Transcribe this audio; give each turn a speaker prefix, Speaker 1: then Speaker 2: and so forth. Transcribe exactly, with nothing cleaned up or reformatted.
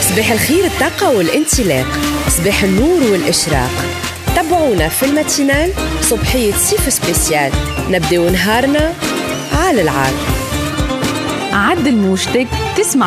Speaker 1: صباح الخير، الطاقة والانطلاق، صباح النور والإشراق. تابعونا في الماتينال صبحية سيف سبيسيال، نبداو نهارنا على العال.
Speaker 2: عد الموجتك تسمع